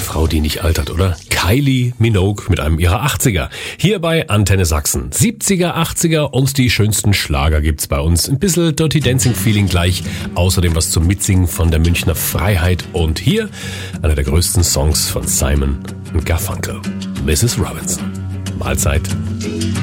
Frau, die nicht altert, oder? Kylie Minogue mit einem ihrer 80er. Hier bei Antenne Sachsen. 70er, 80er und die schönsten Schlager gibt's bei uns. Ein bisschen Dirty Dancing Feeling gleich. Außerdem was zum Mitsingen von der Münchner Freiheit. Und hier einer der größten Songs von Simon & Garfunkel. Mrs. Robinson. Mahlzeit.